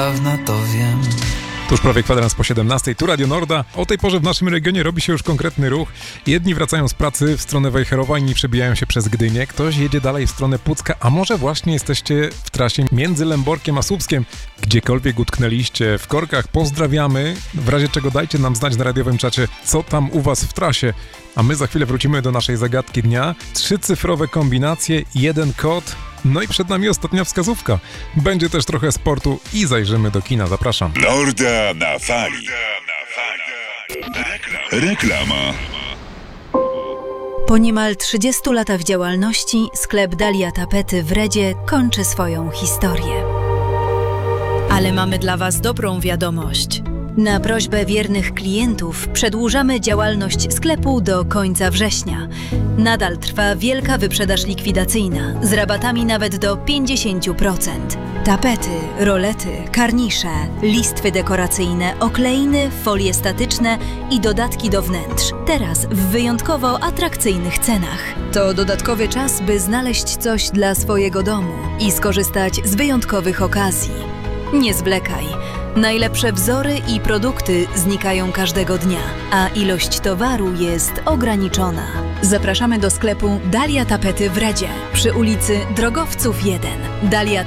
dawna to wiem. Tuż prawie kwadrans po 17, tu Radio Norda. O tej porze w naszym regionie robi się już konkretny ruch. Jedni wracają z pracy w stronę Wejherowa, inni przebijają się przez Gdynię. Ktoś jedzie dalej w stronę Pucka, a może właśnie jesteście w trasie między Lęborkiem a Słupskiem. Gdziekolwiek utknęliście w korkach, pozdrawiamy. W razie czego dajcie nam znać na radiowym czacie, co tam u was w trasie. A my za chwilę wrócimy do naszej zagadki dnia. 3-cyfrowe kombinacje, 1 kod. No i przed nami ostatnia wskazówka. Będzie też trochę sportu i zajrzymy do kina. Zapraszam. Norda na fali. Reklama. Po niemal 30 latach działalności sklep Dalia Tapety w Redzie kończy swoją historię. Ale mamy dla Was dobrą wiadomość. Na prośbę wiernych klientów przedłużamy działalność sklepu do końca września. Nadal trwa wielka wyprzedaż likwidacyjna z rabatami nawet do 50%. Tapety, rolety, karnisze, listwy dekoracyjne, okleiny, folie statyczne i dodatki do wnętrz. Teraz w wyjątkowo atrakcyjnych cenach. To dodatkowy czas, by znaleźć coś dla swojego domu i skorzystać z wyjątkowych okazji. Nie zwlekaj. Najlepsze wzory i produkty znikają każdego dnia, a ilość towaru jest ograniczona. Zapraszamy do sklepu Dalia Tapety w Redzie przy ulicy Drogowców 1. Dalia